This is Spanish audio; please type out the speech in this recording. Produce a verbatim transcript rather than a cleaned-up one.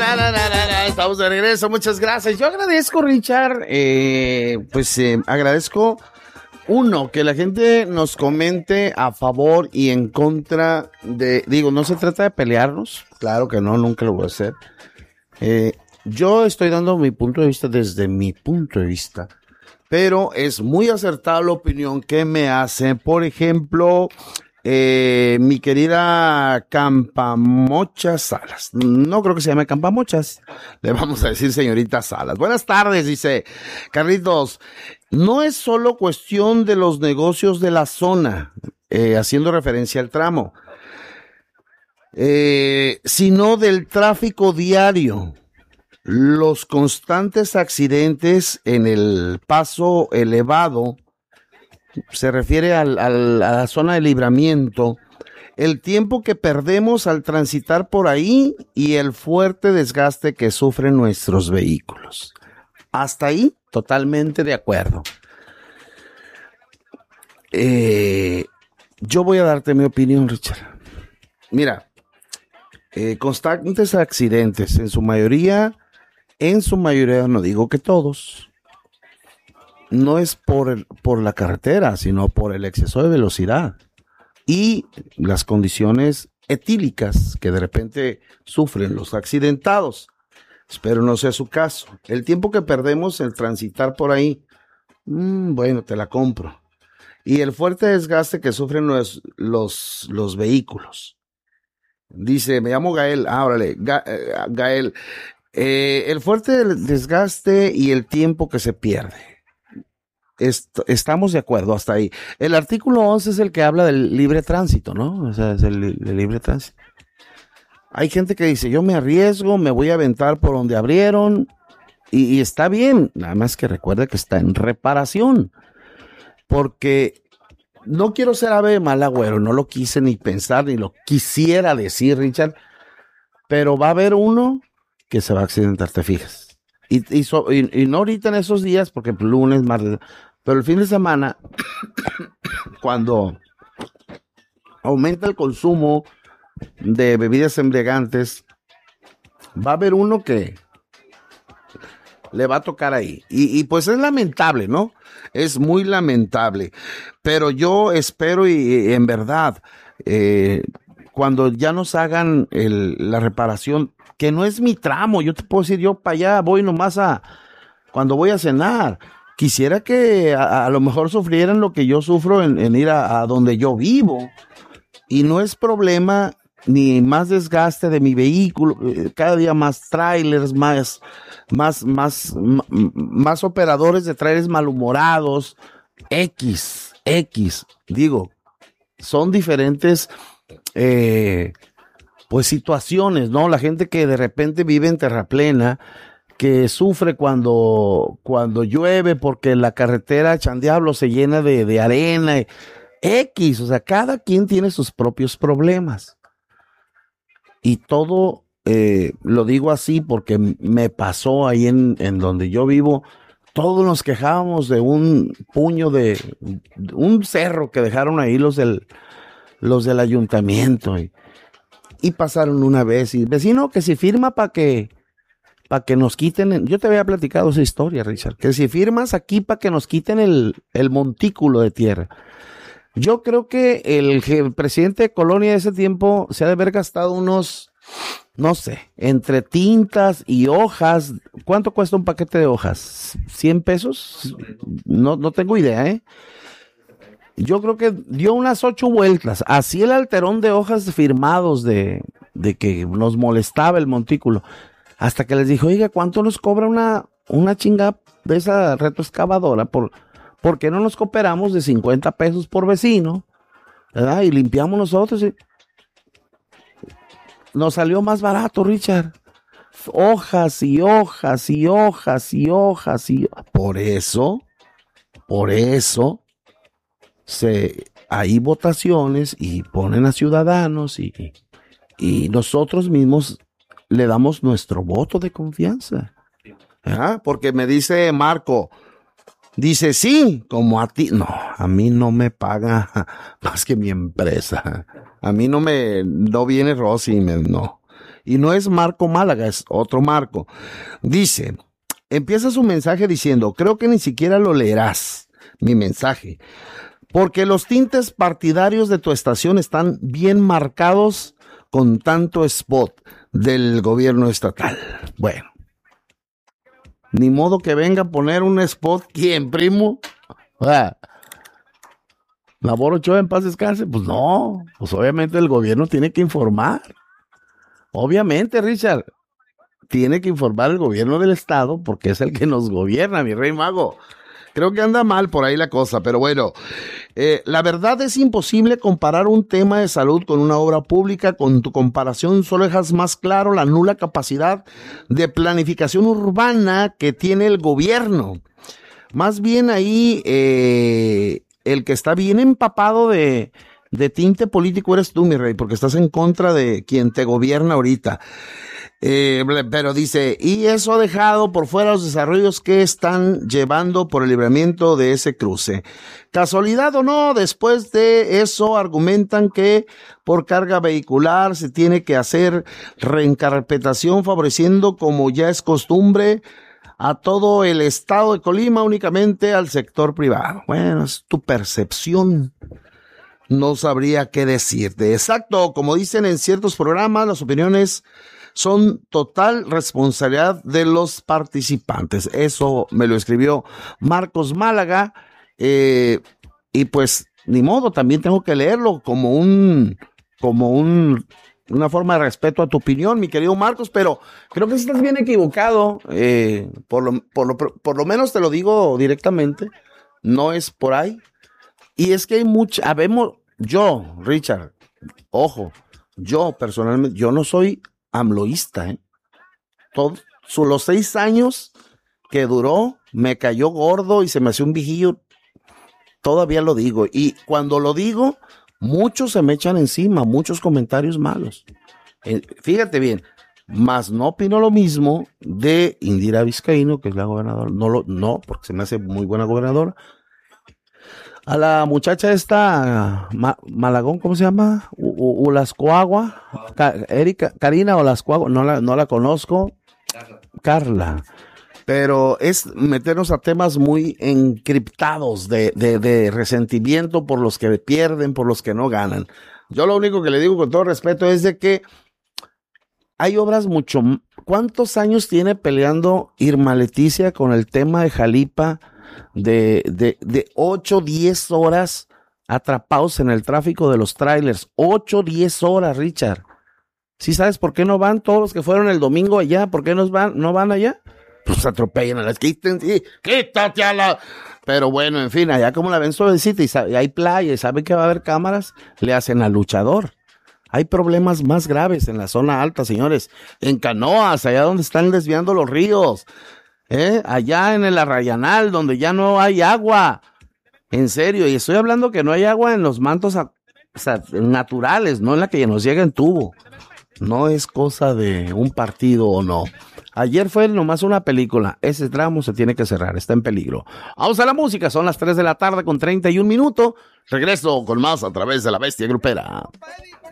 na, na, na, na, na. Estamos de regreso, muchas gracias. Yo agradezco, Richard, eh, pues eh, agradezco, uno, que la gente nos comente a favor y en contra de, digo, no se trata de pelearnos, claro que no, nunca lo voy a hacer. Eh, yo estoy dando mi punto de vista desde mi punto de vista, pero es muy acertada la opinión que me hace, por ejemplo, eh, mi querida Campamochas Salas. No creo que se llame Campamochas, le vamos a decir señorita Salas. Buenas tardes, dice Carlitos. No es solo cuestión de los negocios de la zona, eh, haciendo referencia al tramo, eh, sino del tráfico diario. Los constantes accidentes en el paso elevado, se refiere al, al, a la zona de libramiento, el tiempo que perdemos al transitar por ahí y el fuerte desgaste que sufren nuestros vehículos. Hasta ahí, totalmente de acuerdo. Eh, yo voy a darte mi opinión, Richard. Mira, eh, constantes accidentes, en su mayoría, en su mayoría, no digo que todos, no es por, el, por la carretera, sino por el exceso de velocidad y las condiciones etílicas que de repente sufren los accidentados. Espero no sea su caso. El tiempo que perdemos en transitar por ahí, mmm, bueno, te la compro. Y el fuerte desgaste que sufren los, los, los vehículos. Dice, me llamo Gael, ah, órale, Ga, eh, Gael, eh, el fuerte desgaste y el tiempo que se pierde. Est- estamos de acuerdo hasta ahí. El artículo once es el que habla del libre tránsito, ¿no? O sea, es el, el libre tránsito. Hay gente que dice, yo me arriesgo, me voy a aventar por donde abrieron, y, y está bien, nada más que recuerde que está en reparación, porque no quiero ser ave de mal agüero, no lo quise ni pensar, ni lo quisiera decir, Richard, pero va a haber uno que se va a accidentar, te fijas. Y, y, so, y, y no ahorita en esos días, porque lunes, martes, pero el fin de semana, cuando aumenta el consumo de bebidas embriagantes, va a haber uno que le va a tocar ahí. Y, y pues es lamentable, ¿no? Es muy lamentable. Pero yo espero y, y en verdad, eh, cuando ya nos hagan el, la reparación, que no es mi tramo, yo te puedo decir, yo para allá voy nomás a, cuando voy a cenar. Quisiera que a, a lo mejor sufrieran lo que yo sufro en, en ir a, a donde yo vivo. Y no es problema ni más desgaste de mi vehículo, cada día más trailers, más, más, más, más operadores de trailers malhumorados, X, X, digo, son diferentes, eh, pues situaciones, ¿no? La gente que de repente vive en terraplena, que sufre cuando, cuando llueve porque la carretera Chandiablo se llena de, de arena, X, o sea, cada quien tiene sus propios problemas. Y todo, eh, lo digo así porque me pasó ahí en, en donde yo vivo, todos nos quejábamos de un puño de, de un cerro que dejaron ahí los del, los del ayuntamiento. Y, y pasaron una vez, y vecino, que si firma para que, para que nos quiten, yo te había platicado esa historia, Richard, que si firmas aquí para que nos quiten el, el montículo de tierra. Yo creo que el, el presidente de Colonia de ese tiempo se ha de haber gastado unos, no sé, entre tintas y hojas. ¿Cuánto cuesta un paquete de hojas? ¿cien pesos? No, no tengo idea, ¿eh? Yo creo que dio unas ocho vueltas. Así el alterón de hojas firmados de, de que nos molestaba el montículo. Hasta que les dijo, oiga, ¿cuánto nos cobra una, una chinga de esa retroexcavadora por... ¿Por qué no nos cooperamos de cincuenta pesos por vecino? ¿Verdad? Y limpiamos nosotros. Y... nos salió más barato, Richard. Hojas y hojas y hojas y hojas y... Por eso, por eso, se, hay votaciones y ponen a ciudadanos y, y nosotros mismos le damos nuestro voto de confianza. ¿Verdad? Porque me dice Marco... Dice, sí, como a ti. No, a mí no me paga más que mi empresa. A mí no me, no viene Rosy, me, no. Y no es Marco Málaga, es otro Marco. Dice, empieza su mensaje diciendo, creo que ni siquiera lo leerás, mi mensaje, porque los tintes partidarios de tu estación están bien marcados con tanto spot del gobierno estatal. Bueno, ni modo que venga a poner un spot, ¿quién, primo? Ah, ¿Labor Ochoa en paz descanse? Pues no, pues obviamente el gobierno tiene que informar. Obviamente, Richard, tiene que informar el gobierno del estado porque es el que nos gobierna, mi rey mago. Creo que anda mal por ahí la cosa, pero bueno, eh, la verdad es imposible comparar un tema de salud con una obra pública. Con tu comparación solo dejas más claro la nula capacidad de planificación urbana que tiene el gobierno. Más bien ahí, eh, el que está bien empapado de, de tinte político eres tú, mi rey, porque estás en contra de quien te gobierna ahorita. Eh, pero dice, y eso ha dejado por fuera los desarrollos que están llevando por el libramiento de ese cruce. Casualidad o no, después de eso argumentan que por carga vehicular se tiene que hacer reencarpetación, favoreciendo, como ya es costumbre, a todo el estado de Colima, únicamente al sector privado. Bueno, es tu percepción. No sabría qué decirte. Exacto, como dicen en ciertos programas, las opiniones son total responsabilidad de los participantes. Eso me lo escribió Marcos Málaga, eh, y pues ni modo, también tengo que leerlo como un, como un, una forma de respeto a tu opinión, mi querido Marcos, pero creo que estás bien equivocado, eh, por lo, por lo, por lo menos te lo digo directamente, no es por ahí. Y es que hay mucha, habemos, yo, Richard, ojo, yo personalmente, yo no soy amloísta, ¿eh? Todos los seis años que duró, me cayó gordo y se me hacía un viejillo, todavía lo digo, y cuando lo digo, muchos se me echan encima, muchos comentarios malos. Eh, fíjate bien, más no opino lo mismo de Indira Vizcaíno, que es la gobernadora, no, lo, no, porque se me hace muy buena gobernadora. A la muchacha esta, Ma, Malagón, ¿cómo se llama? U, Ulascoagua, Ca, Erika, Karina Ulascoagua, no la, no la conozco. Carla. Carla. Pero es meternos a temas muy encriptados de, de, de resentimiento por los que pierden, por los que no ganan. Yo lo único que le digo con todo respeto es de que hay obras mucho... ¿Cuántos años tiene peleando Irma Leticia con el tema de Jalipa? De, de, de ocho, diez horas atrapados en el tráfico de los trailers. ocho, diez horas, Richard. ¿Sí sabes por qué no van todos los que fueron el domingo allá? ¿Por qué no van, no van allá? Pues atropellan a las quiten, sí, quítate a la... Pero bueno, en fin, allá como la ven suavecita y, sabe, y hay playa y saben que va a haber cámaras, le hacen al luchador. Hay problemas más graves en la zona alta, señores. En Canoas, allá donde están desviando los ríos. ¿Eh? Allá en el Arrayanal, donde ya no hay agua. En serio, y estoy hablando que no hay agua en los mantos a, o sea, naturales, no en la que nos llega en tubo. No es cosa de un partido o no. Ayer fue nomás una película. Ese tramo se tiene que cerrar, está en peligro. Vamos a la música, son las tres de la tarde con treinta y un minutos. Regreso con más a través de La Bestia Grupera.